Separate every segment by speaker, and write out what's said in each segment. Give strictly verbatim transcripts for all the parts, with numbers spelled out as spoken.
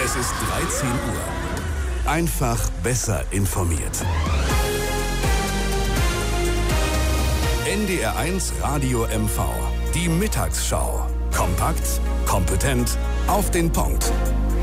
Speaker 1: Es ist dreizehn Uhr. Einfach besser informiert. N D R eins Radio M V. Die Mittagsschau. Kompakt, kompetent, auf den Punkt.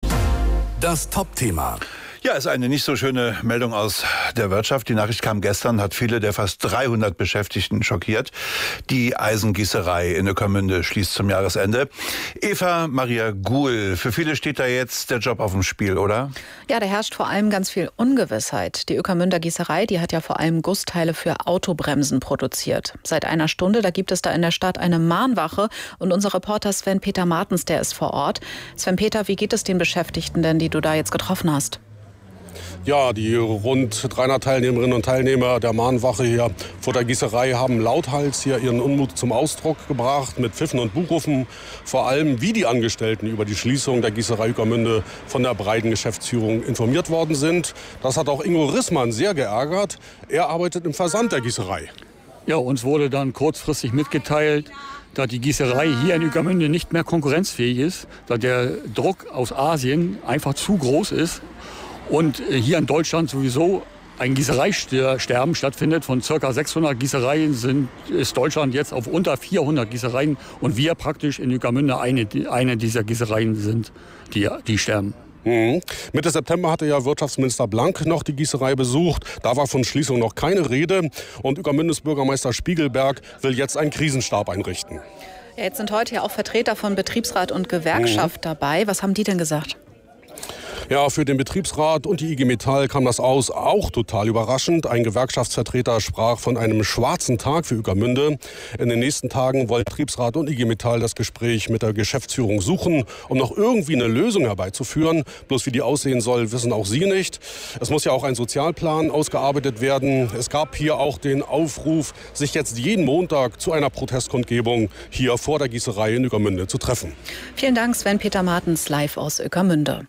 Speaker 1: Das Top-Thema.
Speaker 2: Ja, ist eine nicht so schöne Meldung aus der Wirtschaft. Die Nachricht kam gestern, hat viele der fast dreihundert Beschäftigten schockiert. Die Eisengießerei in Ueckermünde schließt zum Jahresende. Eva Maria Guhl, für viele steht da jetzt der Job auf dem Spiel, oder?
Speaker 3: Ja, da herrscht vor allem ganz viel Ungewissheit. Die Ueckermünder Gießerei, die hat ja vor allem Gussteile für Autobremsen produziert. Seit einer Stunde, da gibt es da in der Stadt eine Mahnwache und unser Reporter Sven-Peter Martens, der ist vor Ort. Sven-Peter, wie geht es den Beschäftigten denn, die du da jetzt getroffen hast?
Speaker 4: Ja, die rund dreihundert Teilnehmerinnen und Teilnehmer der Mahnwache hier vor der Gießerei haben lauthals hier ihren Unmut zum Ausdruck gebracht mit Pfiffen und Buchrufen. Vor allem, wie die Angestellten über die Schließung der Gießerei Ueckermünde von der breiten Geschäftsführung informiert worden sind. Das hat auch Ingo Rissmann sehr geärgert. Er arbeitet im Versand der Gießerei.
Speaker 5: Ja, uns wurde dann kurzfristig mitgeteilt, dass die Gießerei hier in Ueckermünde nicht mehr konkurrenzfähig ist, da der Druck aus Asien einfach zu groß ist. Und hier in Deutschland sowieso ein Gießereisterben stattfindet. Von ca. sechshundert Gießereien sind, ist Deutschland jetzt auf unter vierhundert Gießereien. Und wir praktisch in Ueckermünde eine, eine dieser Gießereien sind, die, die sterben.
Speaker 4: Mhm. Mitte September hatte ja Wirtschaftsminister Blank noch die Gießerei besucht. Da war von Schließung noch keine Rede. Und Ueckermündes Bürgermeister Spiegelberg will jetzt einen Krisenstab einrichten.
Speaker 3: Ja, jetzt sind heute ja auch Vertreter von Betriebsrat und Gewerkschaft mhm. dabei. Was haben die denn gesagt?
Speaker 4: Ja, für den Betriebsrat und die I G Metall kam das aus auch total überraschend. Ein Gewerkschaftsvertreter sprach von einem schwarzen Tag für Ueckermünde. In den nächsten Tagen wollen Betriebsrat und I G Metall das Gespräch mit der Geschäftsführung suchen, um noch irgendwie eine Lösung herbeizuführen. Bloß wie die aussehen soll, wissen auch sie nicht. Es muss ja auch ein Sozialplan ausgearbeitet werden. Es gab hier auch den Aufruf, sich jetzt jeden Montag zu einer Protestkundgebung hier vor der Gießerei in Ueckermünde zu treffen.
Speaker 3: Vielen Dank, Sven-Peter Martens, live aus Ueckermünde.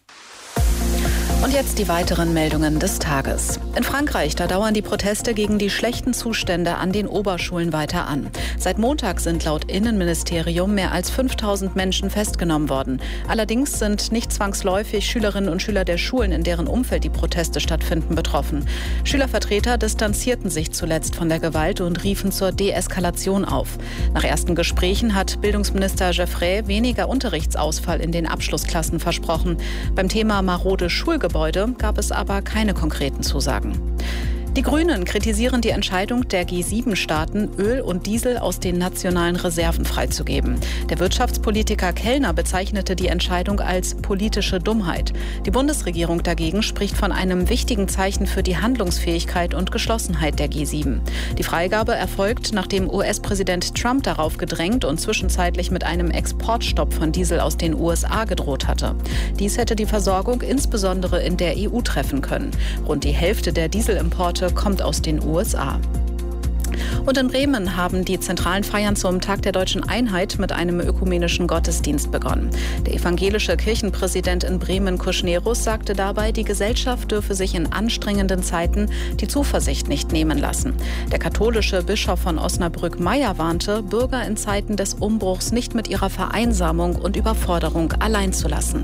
Speaker 3: Und jetzt die weiteren Meldungen des Tages. In Frankreich, da dauern die Proteste gegen die schlechten Zustände an den Oberschulen weiter an. Seit Montag sind laut Innenministerium mehr als fünftausend Menschen festgenommen worden. Allerdings sind nicht zwangsläufig Schülerinnen und Schüler der Schulen, in deren Umfeld die Proteste stattfinden, betroffen. Schülervertreter distanzierten sich zuletzt von der Gewalt und riefen zur Deeskalation auf. Nach ersten Gesprächen hat Bildungsminister Geoffrey weniger Unterrichtsausfall in den Abschlussklassen versprochen. Beim Thema marode Schulgebäude gab es aber keine konkreten Zusagen. Die Grünen kritisieren die Entscheidung der G sieben Staaten, Öl und Diesel aus den nationalen Reserven freizugeben. Der Wirtschaftspolitiker Kellner bezeichnete die Entscheidung als politische Dummheit. Die Bundesregierung dagegen spricht von einem wichtigen Zeichen für die Handlungsfähigkeit und Geschlossenheit der G sieben. Die Freigabe erfolgt, nachdem U S-Präsident Trump darauf gedrängt und zwischenzeitlich mit einem Exportstopp von Diesel aus den U S A gedroht hatte. Dies hätte die Versorgung insbesondere in der E U treffen können. Rund die Hälfte der Dieselimporte kommt aus den U S A. Und in Bremen haben die zentralen Feiern zum Tag der Deutschen Einheit mit einem ökumenischen Gottesdienst begonnen. Der evangelische Kirchenpräsident in Bremen, Kuschnerus, sagte dabei, die Gesellschaft dürfe sich in anstrengenden Zeiten die Zuversicht nicht nehmen lassen. Der katholische Bischof von Osnabrück-Meyer warnte, Bürger in Zeiten des Umbruchs nicht mit ihrer Vereinsamung und Überforderung allein zu lassen.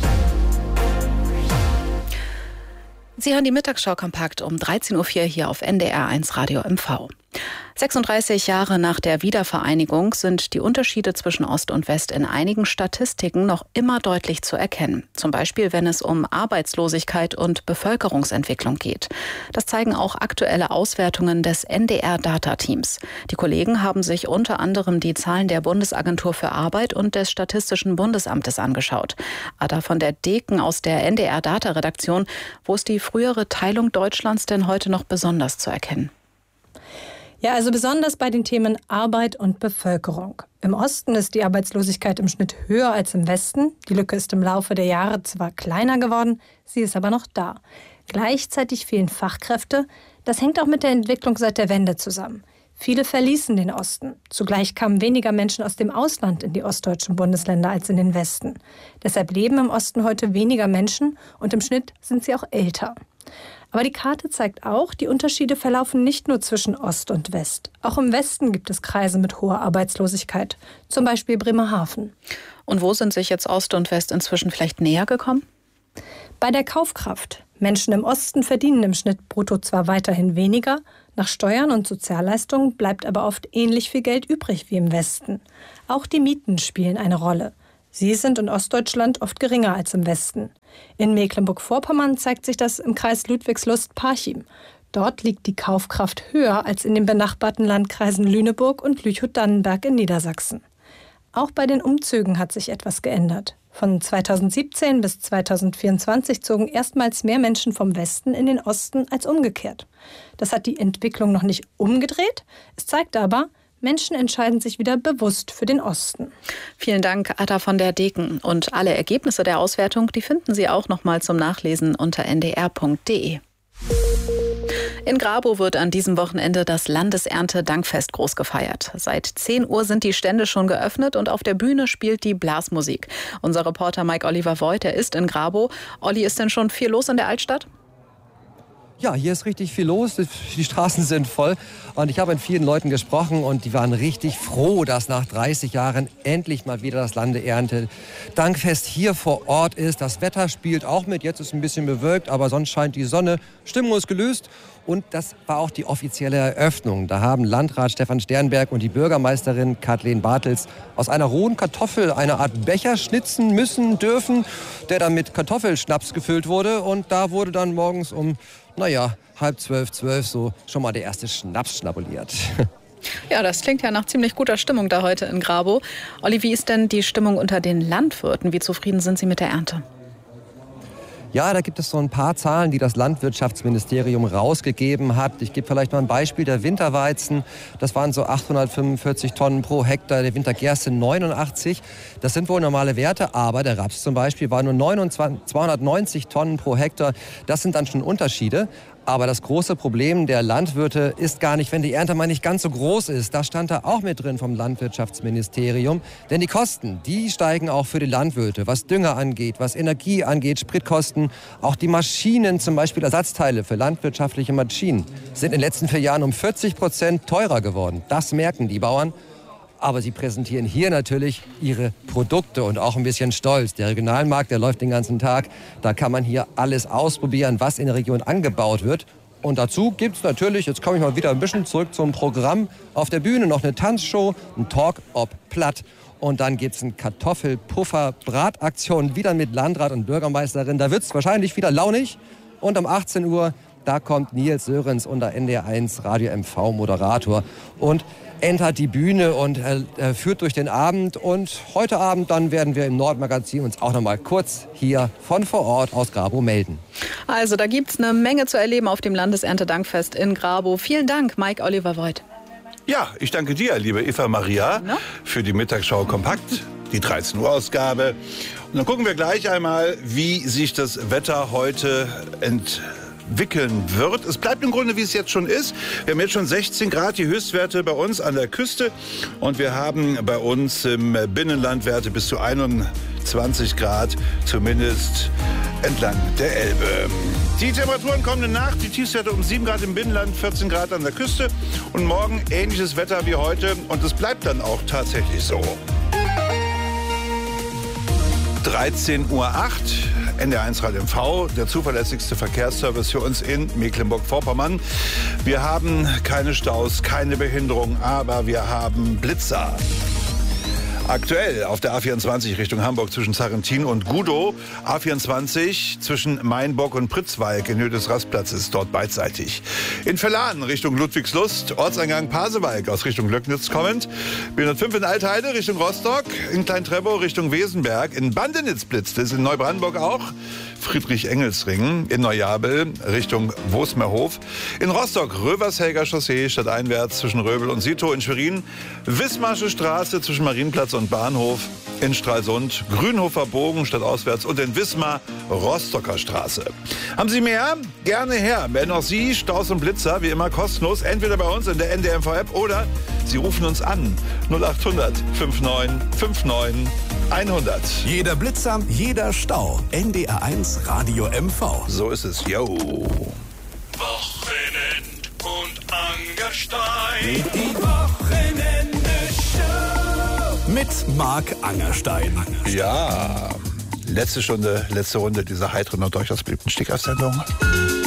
Speaker 3: Sie hören die Mittagsschau kompakt um dreizehn Uhr vier hier auf N D R eins Radio M V. sechsunddreißig Jahre nach der Wiedervereinigung sind die Unterschiede zwischen Ost und West in einigen Statistiken noch immer deutlich zu erkennen. Zum Beispiel, wenn es um Arbeitslosigkeit und Bevölkerungsentwicklung geht. Das zeigen auch aktuelle Auswertungen des N D R-Data-Teams. Die Kollegen haben sich unter anderem die Zahlen der Bundesagentur für Arbeit und des Statistischen Bundesamtes angeschaut. Ada von der Deken aus der N D R-Data-Redaktion. Wo ist die frühere Teilung Deutschlands denn heute noch besonders zu erkennen?
Speaker 6: Ja, also besonders bei den Themen Arbeit und Bevölkerung. Im Osten ist die Arbeitslosigkeit im Schnitt höher als im Westen. Die Lücke ist im Laufe der Jahre zwar kleiner geworden, sie ist aber noch da. Gleichzeitig fehlen Fachkräfte. Das hängt auch mit der Entwicklung seit der Wende zusammen. Viele verließen den Osten. Zugleich kamen weniger Menschen aus dem Ausland in die ostdeutschen Bundesländer als in den Westen. Deshalb leben im Osten heute weniger Menschen und im Schnitt sind sie auch älter. Aber die Karte zeigt auch, die Unterschiede verlaufen nicht nur zwischen Ost und West. Auch im Westen gibt es Kreise mit hoher Arbeitslosigkeit, zum Beispiel Bremerhaven.
Speaker 3: Und wo sind sich jetzt Ost und West inzwischen vielleicht näher gekommen?
Speaker 6: Bei der Kaufkraft. Menschen im Osten verdienen im Schnitt brutto zwar weiterhin weniger, nach Steuern und Sozialleistungen bleibt aber oft ähnlich viel Geld übrig wie im Westen. Auch die Mieten spielen eine Rolle. Sie sind in Ostdeutschland oft geringer als im Westen. In Mecklenburg-Vorpommern zeigt sich das im Kreis Ludwigslust-Parchim. Dort liegt die Kaufkraft höher als in den benachbarten Landkreisen Lüneburg und Lüchow-Dannenberg in Niedersachsen. Auch bei den Umzügen hat sich etwas geändert. Von zweitausendsiebzehn bis zweitausendvierundzwanzig zogen erstmals mehr Menschen vom Westen in den Osten als umgekehrt. Das hat die Entwicklung noch nicht umgedreht. Es zeigt aber, Menschen entscheiden sich wieder bewusst für den Osten.
Speaker 3: Vielen Dank, Atta von der Deken. Und alle Ergebnisse der Auswertung, die finden Sie auch noch mal zum Nachlesen unter n d r punkt d e. In Grabow wird an diesem Wochenende das Landesernte-Dankfest groß gefeiert. Seit zehn Uhr sind die Stände schon geöffnet und auf der Bühne spielt die Blasmusik. Unser Reporter Mike Oliver Voigt, der ist in Grabow. Olli, ist denn schon viel los in der Altstadt?
Speaker 7: Ja, hier ist richtig viel los. Die Straßen sind voll. Und ich habe mit vielen Leuten gesprochen und die waren richtig froh, dass nach dreißig Jahren endlich mal wieder das Landeernte-Dankfest hier vor Ort ist. Das Wetter spielt auch mit. Jetzt ist es ein bisschen bewölkt, aber sonst scheint die Sonne. Stimmung ist gelöst. Und das war auch die offizielle Eröffnung. Da haben Landrat Stefan Sternberg und die Bürgermeisterin Kathleen Bartels aus einer rohen Kartoffel eine Art Becher schnitzen müssen, dürfen, der dann mit Kartoffelschnaps gefüllt wurde. Und da wurde dann morgens um, naja, halb zwölf, zwölf so schon mal der erste Schnaps schnabuliert.
Speaker 3: Ja, das klingt ja nach ziemlich guter Stimmung da heute in Grabow. Olli, wie ist denn die Stimmung unter den Landwirten? Wie zufrieden sind Sie mit der Ernte?
Speaker 7: Ja, da gibt es so ein paar Zahlen, die das Landwirtschaftsministerium rausgegeben hat. Ich gebe vielleicht mal ein Beispiel. Der Winterweizen, das waren so achthundertfünfundvierzig Tonnen pro Hektar. Der Wintergerste neunundachtzig. Das sind wohl normale Werte, aber der Raps zum Beispiel war nur zweihundertneunzig Tonnen pro Hektar. Das sind dann schon Unterschiede. Aber das große Problem der Landwirte ist gar nicht, wenn die Ernte mal nicht ganz so groß ist. Das stand da auch mit drin vom Landwirtschaftsministerium. Denn die Kosten, die steigen auch für die Landwirte. Was Dünger angeht, was Energie angeht, Spritkosten. Auch die Maschinen, zum Beispiel Ersatzteile für landwirtschaftliche Maschinen, sind in den letzten vier Jahren um vierzig Prozent teurer geworden. Das merken die Bauern. Aber sie präsentieren hier natürlich ihre Produkte und auch ein bisschen Stolz. Der Regionalmarkt, der läuft den ganzen Tag. Da kann man hier alles ausprobieren, was in der Region angebaut wird. Und dazu gibt es natürlich, jetzt komme ich mal wieder ein bisschen zurück zum Programm, auf der Bühne noch eine Tanzshow, ein Talk ob Platt. Und dann gibt es eine Kartoffel-Puffer-Brataktion, wieder mit Landrat und Bürgermeisterin. Da wird es wahrscheinlich wieder launig. Und um achtzehn Uhr, da kommt Nils Sörensen, unser N D R eins Radio M V-Moderator. Und entert die Bühne und äh, führt durch den Abend. Und heute Abend dann werden wir im Nordmagazin uns auch noch mal kurz hier von vor Ort aus Grabow melden.
Speaker 3: Also da gibt es eine Menge zu erleben auf dem Landesernte-Dankfest in Grabow. Vielen Dank, Mike Oliver Voigt.
Speaker 2: Ja, ich danke dir, liebe Eva Maria, no? für die Mittagsschau Kompakt, die dreizehn Uhr Ausgabe. Und dann gucken wir gleich einmal, wie sich das Wetter heute entwickelt. wickeln wird. Es bleibt im Grunde, wie es jetzt schon ist. Wir haben jetzt schon sechzehn Grad, die Höchstwerte bei uns an der Küste. Und wir haben bei uns im Binnenland Werte bis zu einundzwanzig Grad, zumindest entlang der Elbe. Die Temperaturen kommende Nacht, die Tiefstwerte um sieben Grad im Binnenland, vierzehn Grad an der Küste. Und morgen ähnliches Wetter wie heute. Und es bleibt dann auch tatsächlich so. dreizehn Uhr acht, N D R eins Radio M V, der zuverlässigste Verkehrsservice für uns in Mecklenburg-Vorpommern. Wir haben keine Staus, keine Behinderung, aber wir haben Blitzer. Aktuell auf der A vierundzwanzig Richtung Hamburg zwischen Sarrentin und Gudow, A vierundzwanzig zwischen Mainbock und Pritzwalk in Höhe des Rastplatzes, dort beidseitig. In Verladen Richtung Ludwigslust, Ortseingang Pasewalk aus Richtung Löcknitz kommend, B hundertfünf in Altheide Richtung Rostock, in Klein-Treptow Richtung Wesenberg, in Bandenitz blitzt es, in Neubrandenburg auch, Friedrich-Engels-Ring, in Neujabel Richtung Wosmerhof, in Rostock Rövershelger Chaussee stadteinwärts zwischen Röbel und Sito, in Schwerin Wismarsche Straße zwischen Marienplatz und Bahnhof, in Stralsund Grünhofer Bogen stadtauswärts und in Wismar Rostocker Straße. Haben Sie mehr? Gerne her. Melden auch Sie Staus und Blitzer, wie immer kostenlos, entweder bei uns in der N D R M V-App oder Sie rufen uns an null acht hundert neunundfünfzig neunundfünfzig hundert.
Speaker 1: Jeder Blitzer, jeder Stau. N D R eins Radio M V.
Speaker 2: So ist es. Yo.
Speaker 8: Wochenend und Angerstein. Die Wochenende-Show.
Speaker 1: Mit Marc Angerstein.
Speaker 2: Ja. letzte Stunde, letzte Runde dieser heiteren und durchaus beliebten Stegreifsendung.